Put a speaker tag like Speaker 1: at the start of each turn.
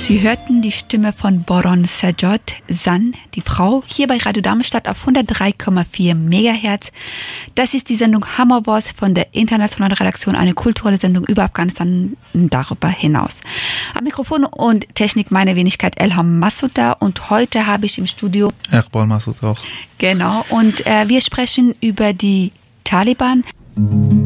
Speaker 1: Sie hörten die Stimme von Boron Sajod Zan, die Frau, hier bei Radio Darmstadt auf 103,4 MHz. Das ist die Sendung Hammerboss von der internationalen Redaktion, eine kulturelle Sendung über Afghanistan und darüber hinaus. Am Mikrofon und Technik meine Wenigkeit Elham Massuda und heute habe ich im Studio
Speaker 2: Iqbal Massoud auch.
Speaker 1: Genau, und wir sprechen über die Taliban.